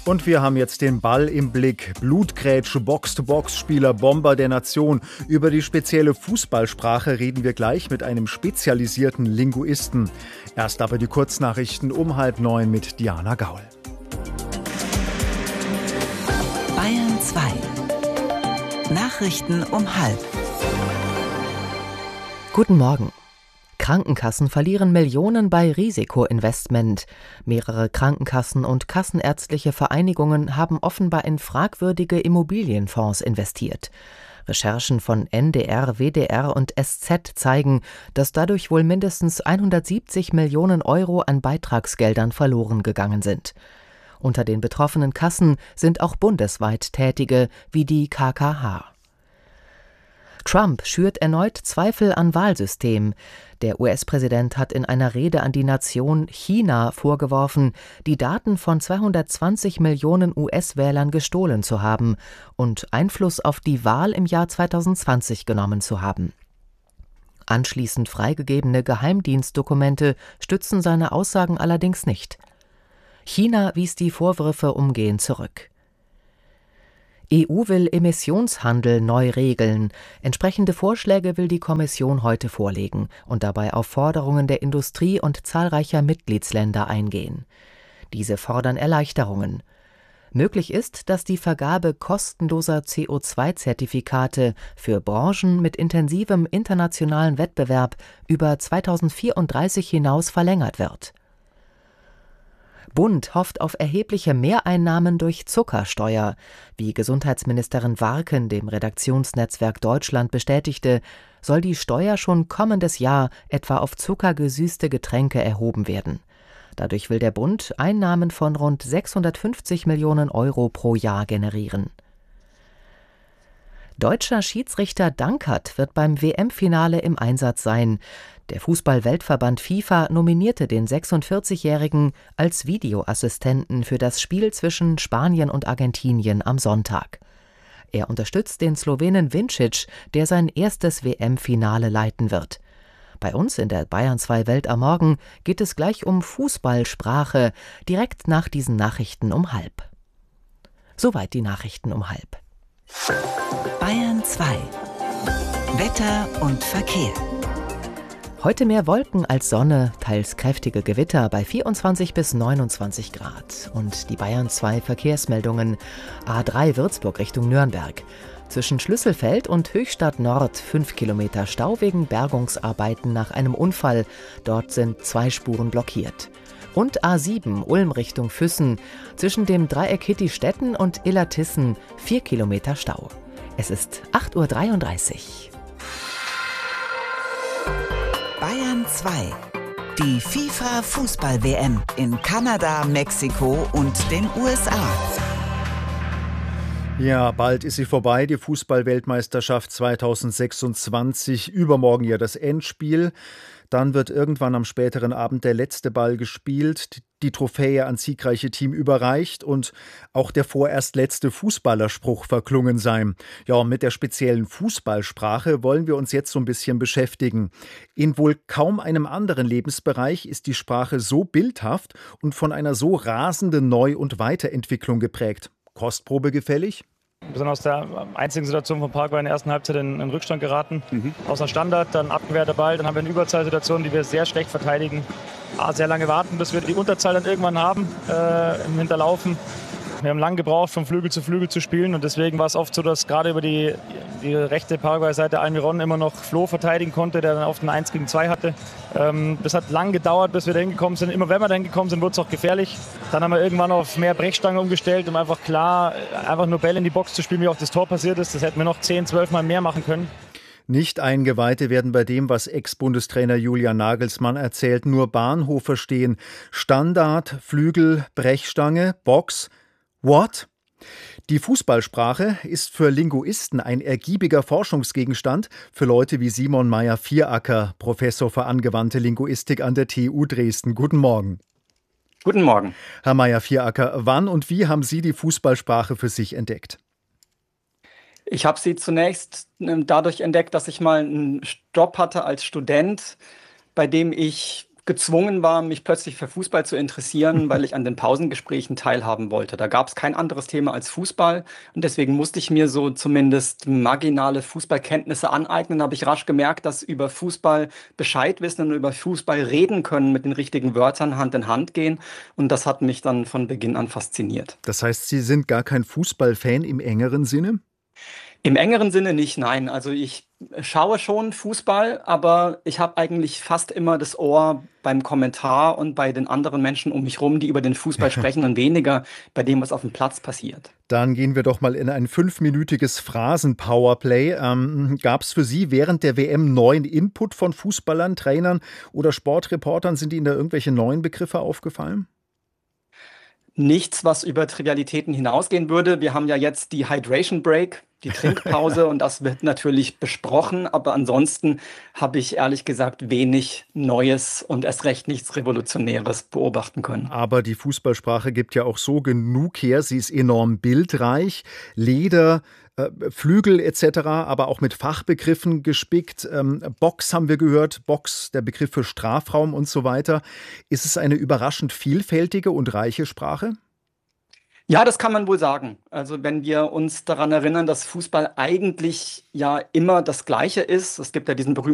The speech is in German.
Und wir haben jetzt den Ball im Blick. Blutgrätsche, Box-to-Box-Spieler, Bomber der Nation. Über die spezielle Fußballsprache reden wir gleich mit einem spezialisierten Linguisten. Erst aber die Kurznachrichten um 8:30 mit Diana Gaul. Bayern 2. Nachrichten um 12:30. Guten Morgen. Krankenkassen verlieren Millionen bei Risikoinvestment. Mehrere Krankenkassen und kassenärztliche Vereinigungen haben offenbar in fragwürdige Immobilienfonds investiert. Recherchen von NDR, WDR und SZ zeigen, dass dadurch wohl mindestens 170 Millionen Euro an Beitragsgeldern verloren gegangen sind. Unter den betroffenen Kassen sind auch bundesweit Tätige wie die KKH. Trump schürt erneut Zweifel an Wahlsystem. Der US-Präsident hat in einer Rede an die Nation China vorgeworfen, die Daten von 220 Millionen US-Wählern gestohlen zu haben und Einfluss auf die Wahl im Jahr 2020 genommen zu haben. Anschließend freigegebene Geheimdienstdokumente stützen seine Aussagen allerdings nicht. China wies die Vorwürfe umgehend zurück. EU will Emissionshandel neu regeln. Entsprechende Vorschläge will die Kommission heute vorlegen und dabei auf Forderungen der Industrie und zahlreicher Mitgliedsländer eingehen. Diese fordern Erleichterungen. Möglich ist, dass die Vergabe kostenloser CO2-Zertifikate für Branchen mit intensivem internationalen Wettbewerb über 2034 hinaus verlängert wird. Bund hofft auf erhebliche Mehreinnahmen durch Zuckersteuer. Wie Gesundheitsministerin Warken dem Redaktionsnetzwerk Deutschland bestätigte, soll die Steuer schon kommendes Jahr etwa auf zuckergesüßte Getränke erhoben werden. Dadurch will der Bund Einnahmen von rund 650 Millionen Euro pro Jahr generieren. Deutscher Schiedsrichter Dankert wird beim WM-Finale im Einsatz sein. Der Fußball-Weltverband FIFA nominierte den 46-Jährigen als Videoassistenten für das Spiel zwischen Spanien und Argentinien am Sonntag. Er unterstützt den Slowenen Vincic, der sein erstes WM-Finale leiten wird. Bei uns in der Bayern 2 Welt am Morgen geht es gleich um Fußballsprache, direkt nach diesen Nachrichten um 12:30. Soweit die Nachrichten um 12:30. Bayern 2. Wetter und Verkehr. Heute mehr Wolken als Sonne, teils kräftige Gewitter bei 24 bis 29 Grad. Und die Bayern 2 Verkehrsmeldungen: A3 Würzburg Richtung Nürnberg. Zwischen Schlüsselfeld und Höchstadt Nord 5 Kilometer Stau wegen Bergungsarbeiten nach einem Unfall. Dort sind 2 Spuren blockiert. Und A7 Ulm Richtung Füssen. Zwischen dem Dreieck Hittistetten und Illertissen 4 Kilometer Stau. Es ist 8:33 Uhr. Bayern 2. Die FIFA-Fußball-WM in Kanada, Mexiko und den USA. Ja, bald ist sie vorbei, die Fußball-Weltmeisterschaft 2026. Übermorgen ja das Endspiel. Dann wird irgendwann am späteren Abend der letzte Ball gespielt, die Trophäe ans siegreiche Team überreicht und auch der vorerst letzte Fußballerspruch verklungen sein. Ja, und mit der speziellen Fußballsprache wollen wir uns jetzt so ein bisschen beschäftigen. In wohl kaum einem anderen Lebensbereich ist die Sprache so bildhaft und von einer so rasenden Neu- und Weiterentwicklung geprägt. Kostprobe gefällig? Wir sind aus der einzigen Situation von Paraguay in der ersten Halbzeit in Rückstand geraten. Aus einer Standard, dann abgewehrter Ball, dann haben wir eine Überzahlsituation, die wir sehr schlecht verteidigen. Sehr lange warten, bis wir die Unterzahl dann irgendwann haben, im Hinterlaufen. Wir haben lange gebraucht, von Flügel zu spielen und deswegen war es oft so, dass gerade über die rechte Paraguay-Seite Almiron immer noch Flo verteidigen konnte, der dann oft ein 1 gegen 2 hatte. Das hat lang gedauert, bis wir da hingekommen sind. Immer wenn wir da hingekommen sind, wurde es auch gefährlich. Dann haben wir irgendwann auf mehr Brechstange umgestellt, um einfach nur Bälle in die Box zu spielen, wie auch das Tor passiert ist. Das hätten wir noch 10, 12 Mal mehr machen können. Nicht-Eingeweihte werden bei dem, was Ex-Bundestrainer Julian Nagelsmann erzählt, nur Bahnhof verstehen. Standard, Flügel, Brechstange, Box. What? Die Fußballsprache ist für Linguisten ein ergiebiger Forschungsgegenstand, für Leute wie Simon Meyer-Vieracker, Professor für angewandte Linguistik an der TU Dresden. Guten Morgen. Guten Morgen. Herr Meyer-Vieracker, wann und wie haben Sie die Fußballsprache für sich entdeckt? Ich habe sie zunächst dadurch entdeckt, dass ich mal einen Job hatte als Student, bei dem ich gezwungen war, mich plötzlich für Fußball zu interessieren, weil ich an den Pausengesprächen teilhaben wollte. Da gab es kein anderes Thema als Fußball und deswegen musste ich mir so zumindest marginale Fußballkenntnisse aneignen. Habe ich rasch gemerkt, dass über Fußball Bescheid wissen und über Fußball reden können mit den richtigen Wörtern Hand in Hand gehen und das hat mich dann von Beginn an fasziniert. Das heißt, Sie sind gar kein Fußballfan im engeren Sinne? Im engeren Sinne nicht, nein. Also ich schaue schon Fußball, aber ich habe eigentlich fast immer das Ohr beim Kommentar und bei den anderen Menschen um mich rum, die über den Fußball sprechen und weniger bei dem, was auf dem Platz passiert. Dann gehen wir doch mal in ein 5-minütiges Phrasen-Powerplay. Gab es für Sie während der WM neuen Input von Fußballern, Trainern oder Sportreportern? Sind Ihnen da irgendwelche neuen Begriffe aufgefallen? Nichts, was über Trivialitäten hinausgehen würde. Wir haben ja jetzt die Hydration Break, die Trinkpause und das wird natürlich besprochen, aber ansonsten habe ich ehrlich gesagt wenig Neues und erst recht nichts Revolutionäres beobachten können. Aber die Fußballsprache gibt ja auch so genug her. Sie ist enorm bildreich. Leder, Flügel etc., aber auch mit Fachbegriffen gespickt. Box haben wir gehört, Box, der Begriff für Strafraum und so weiter. Ist es eine überraschend vielfältige und reiche Sprache? Ja, das kann man wohl sagen. Also wenn wir uns daran erinnern, dass Fußball eigentlich ja immer das Gleiche ist. Es gibt ja diesen berühmten